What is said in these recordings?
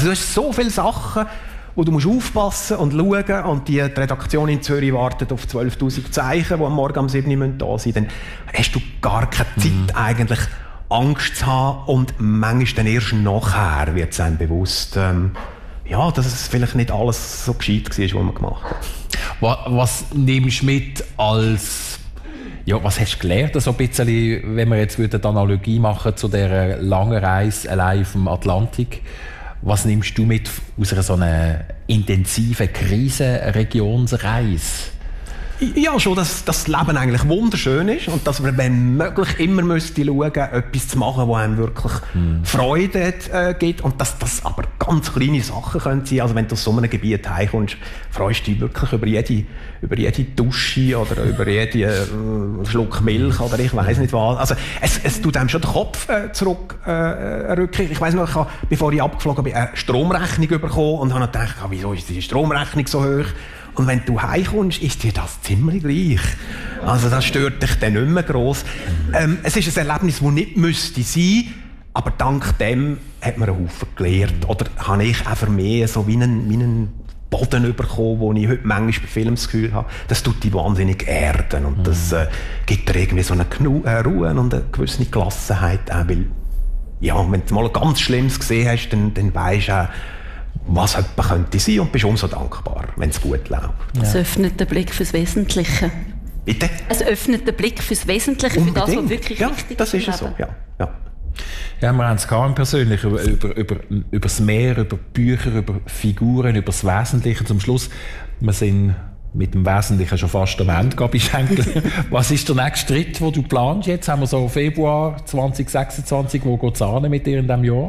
Also du hast so viele Sachen, wo du musst aufpassen und schauen und die Redaktion in Zürich wartet auf 12'000 Zeichen, die am Morgen um 7 Uhr da sind, dann hast du gar keine Zeit eigentlich Angst zu haben und manchmal dann erst nachher wird es einem bewusst, dass es vielleicht nicht alles so gescheit war, was man gemacht hat. Was nimmst du mit als... Ja, was hast du gelernt, so ein bisschen, wenn wir jetzt die Analogie machen zu dieser langen Reise allein auf dem Atlantik? Was nimmst du mit aus einer so einer intensiven Krisenregionsreise? Ja, schon, dass das Leben eigentlich wunderschön ist und dass man, wenn möglich, immer müsste schauen, etwas zu machen, was einem wirklich Freude gibt und dass das aber ganz kleine Sachen können sein. Also wenn du aus so einem Gebiet heimkommst, freust du dich wirklich über jede Dusche oder über jeden Schluck Milch oder ich weiss nicht was. Also es tut einem schon den Kopf zurückrücken. Ich weiss noch, bevor ich abgeflogen bin, eine Stromrechnung bekommen und habe gedacht, wieso ist die Stromrechnung so hoch? Und wenn du heimkommst, ist dir das ziemlich gleich. Also das stört dich dann nicht mehr gross. Es ist ein Erlebnis, das nicht müsste sein, aber dank dem hat man einen Haufen gelernt. Oder habe ich einfach mehr so wie einen Boden bekommen, wo ich heute manchmal bei Filmen das Gefühl habe, das tut dich wahnsinnig erden. Und das gibt dir irgendwie so eine Ruhe und eine gewisse Gelassenheit. Auch, weil, ja, wenn du mal ganz Schlimmes gesehen hast, dann weisst du auch, was jemand könnte sein und bist umso dankbar, wenn es gut läuft. Ja. Es öffnet den Blick fürs Wesentliche. Bitte? Es öffnet den Blick fürs Wesentliche, für das, was wirklich wichtig ist. Das ist es so, ja. Ja, wir haben es persönlich über das Meer, über Bücher, über Figuren, über das Wesentliche. Zum Schluss, wir sind mit dem Wesentlichen schon fast am Ende, Gabi Schenkel. Was ist der nächste Schritt, den du planst? Jetzt haben wir so Februar 2026. Wo geht es an mit dir in diesem Jahr?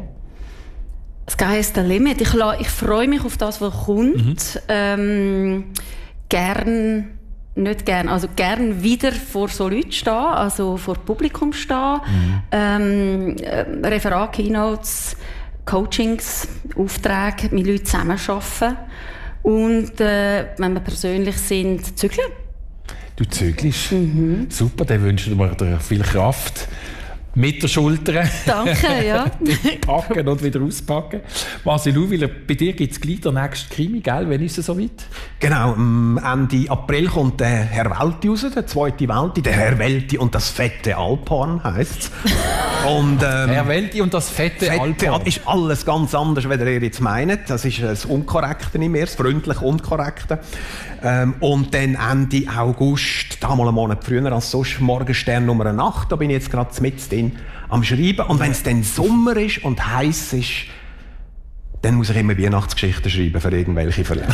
Sky is the limit. Ich freue mich auf das, was kommt. Gern wieder vor so Leuten stehen, also vor Publikum stehen. Referat, Keynotes, Coachings, Aufträge mit Leuten zusammenarbeiten. Und wenn wir persönlich sind, zügeln. Du zügelst? Super, dann wünschen wir dir viel Kraft. Mit der Schulter. Danke, ja. Packen und wieder auspacken. Marcel, bei dir gibt es gleich den nächsten Krimi, gell? Wann ist es soweit? Genau, Ende April kommt der Herr Welti raus, der zweite Welti. Der Herr Welti und das fette Alphorn heisst es. Herr Welti und das fette Alphorn. Ist alles ganz anders, als ihr jetzt meint. Das ist das Unkorrekte nicht mehr, das freundlich Unkorrekte. Und dann Ende August, da mal einen Monat früher als sonst, Morgenstern Nummer 8, da bin ich jetzt gerade mit drin am Schreiben. Und wenn es dann Sommer ist und heiß ist, dann muss ich immer Weihnachtsgeschichten schreiben für irgendwelche Verlage.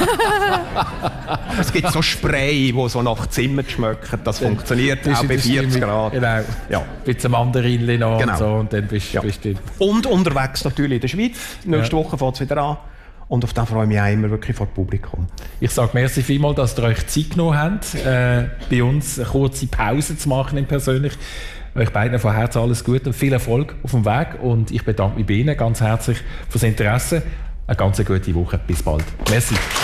Es gibt so Spray, die so nach Zimmer schmecken. Das funktioniert auch bei 40 Grad. Genau. Ja. Mit einem Mandarinchen noch und so. Und dann bist du drin. Und unterwegs natürlich in der Schweiz. Nächste Woche fängt es wieder an. Und auf das freue ich mich auch immer wirklich vor dem Publikum. Ich sage merci vielmals, dass ihr euch Zeit genommen habt, bei uns eine kurze Pause zu machen persönlich. Euch beiden von Herzen alles Gute und viel Erfolg auf dem Weg. Und ich bedanke mich bei Ihnen ganz herzlich fürs Interesse. Eine ganz gute Woche. Bis bald. Merci.